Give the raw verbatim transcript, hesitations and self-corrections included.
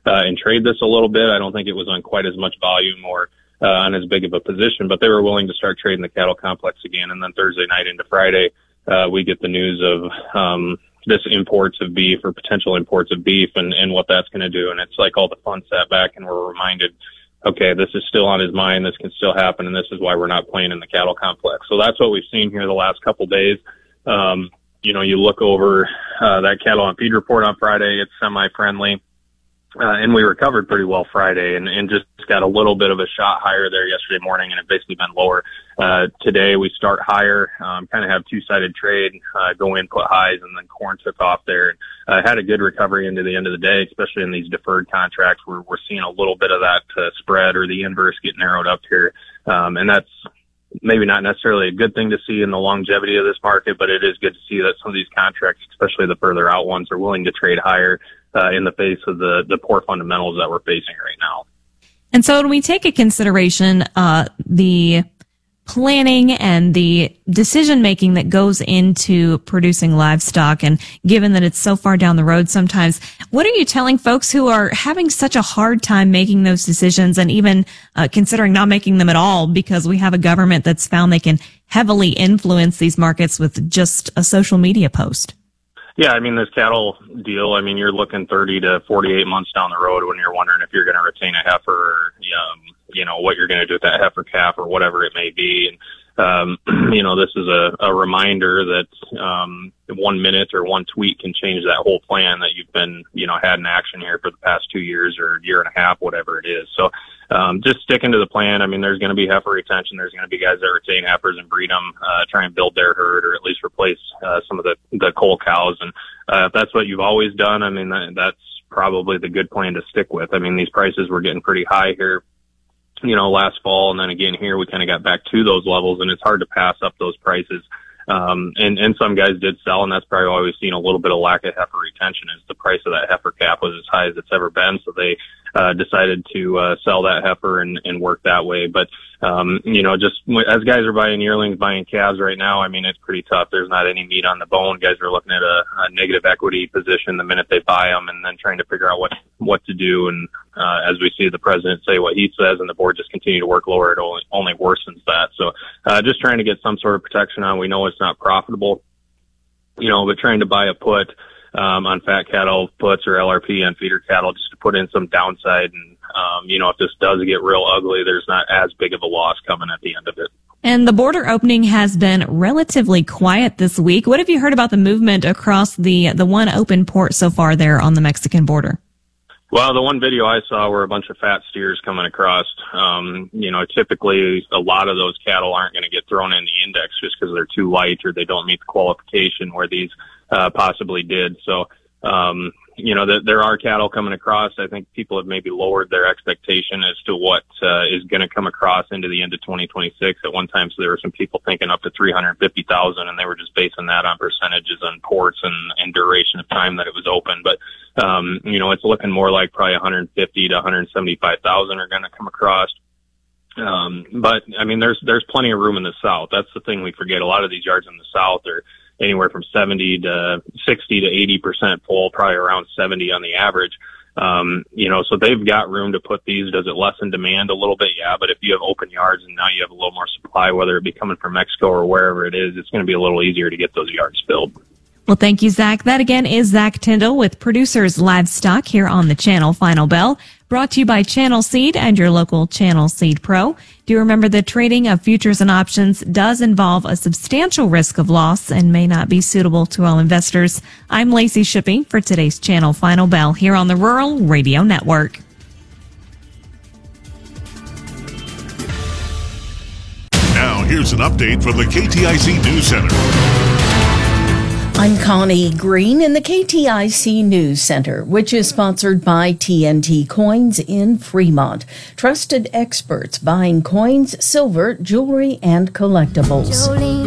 uh, and trade this a little bit. I don't think it was on quite as much volume or uh, on as big of a position, but they were willing to start trading the cattle complex again. And then Thursday night into Friday, uh, we get the news of um, this imports of beef or potential imports of beef and, and what that's going to do. And it's like all the fun sat back and we're reminded, okay, this is still on his mind. This can still happen. And this is why we're not playing in the cattle complex. So that's what we've seen here the last couple days. Um, you know, you look over uh, that cattle on feed report on Friday, it's semi-friendly. Uh, and we recovered pretty well Friday and, and just got a little bit of a shot higher there yesterday morning, and it basically been lower. Uh, today we start higher, um, kind of have two-sided trade, uh, go in, put highs, and then corn took off there. Uh, had a good recovery into the end of the day, especially in these deferred contracts where we're seeing a little bit of that uh, spread or the inverse get narrowed up here. Um, and that's maybe not necessarily a good thing to see in the longevity of this market, but it is good to see that some of these contracts, especially the further out ones, are willing to trade higher uh, in the face of the, the poor fundamentals that we're facing right now. And so when we take into consideration uh, the planning and the decision making that goes into producing livestock, and given that it's so far down the road sometimes, what are you telling folks who are having such a hard time making those decisions and even uh, considering not making them at all because we have a government that's found they can heavily influence these markets with just a social media post? Yeah, I mean, this cattle deal, I mean, you're looking thirty to forty-eight months down the road when you're wondering if you're going to retain a heifer or, um, you know, what you're going to do with that heifer calf or whatever it may be. And, um, you know, this is a, a reminder that um, one minute or one tweet can change that whole plan that you've been, you know, had in action here for the past two years or year and a half, whatever it is. So um, just sticking to the plan. I mean, there's going to be heifer retention. There's going to be guys that retain heifers and breed them, uh, try and build their herd or at least replace uh, some of the, the coal cows. And uh, if that's what you've always done, I mean, that, that's probably the good plan to stick with. I mean, these prices were getting pretty high here, you know, last fall. And then again here, we kind of got back to those levels, and it's hard to pass up those prices. Um, and, and some guys did sell, and that's probably why we've seen a little bit of lack of heifer retention is the price of that heifer calf was as high as it's ever been. So they, uh, decided to, uh, sell that heifer and, and work that way. But, um, you know, just as guys are buying yearlings, buying calves right now, I mean, it's pretty tough. There's not any meat on the bone. Guys are looking at a, a negative equity position the minute they buy them and then trying to figure out what, what to do. And, uh, as we see the president say what he says and the board just continue to work lower, it only, only worsens that. So, uh, just trying to get some sort of protection on. We know it's not profitable, you know, but trying to buy a put, um, on fat cattle puts or L R P on feeder cattle just to put in some downside. And, um, you know, if this does get real ugly, there's not as big of a loss coming at the end of it. And the border opening has been relatively quiet this week. What have you heard about the movement across the, the one open port so far there on the Mexican border? Well, the one video I saw were a bunch of fat steers coming across. Um, you know, typically a lot of those cattle aren't going to get thrown in the index just because they're too light or they don't meet the qualification where these uh, possibly did. So, um, you know, the, there are cattle coming across. I think people have maybe lowered their expectation as to what uh, is going to come across into the end of twenty twenty-six. At one time, so there were some people thinking up to three hundred fifty thousand, and they were just basing that on percentages on ports and, and duration of time that it was open. But, um, you know, it's looking more like probably one hundred fifty to one hundred seventy-five thousand are going to come across. Um, but I mean, there's, there's plenty of room in the South. That's the thing we forget. A lot of these yards in the South are anywhere from seventy to sixty to eighty percent full, probably around seventy on the average. Um, you know, so they've got room to put these. Does it lessen demand a little bit? Yeah, but if you have open yards and now you have a little more supply, whether it be coming from Mexico or wherever it is, it's going to be a little easier to get those yards filled. Well, thank you, Zach. That again is Zach Tyndall with Producers Livestock here on the Channel Final Bell, brought to you by Channel Seed and your local Channel Seed Pro. Do remember that trading of futures and options does involve a substantial risk of loss and may not be suitable to all investors. I'm Lacey Shippey for today's Channel Final Bell here on the Rural Radio Network. Now, here's an update from the K T I C News Center. I'm Connie Green in the K T I C News Center, which is sponsored by T N T Coins in Fremont. Trusted experts buying coins, silver, jewelry, and collectibles. Jolene.